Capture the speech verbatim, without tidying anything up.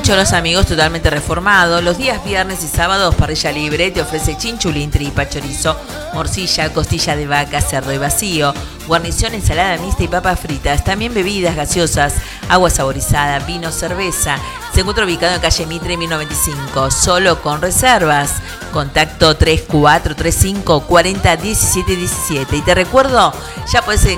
Cholos Amigos totalmente reformado. Los días viernes y sábados, parrilla libre, te ofrece chinchulín, tripa, chorizo, morcilla, costilla de vaca, cerdo y vacío, guarnición, ensalada mixta y papas fritas. También bebidas gaseosas, agua saborizada, vino, cerveza. Se encuentra ubicado en calle Mitre mil noventa y cinco, solo con reservas. Contacto tres cuatro tres cinco cuarenta diecisiete diecisiete. Y te recuerdo, ya puedes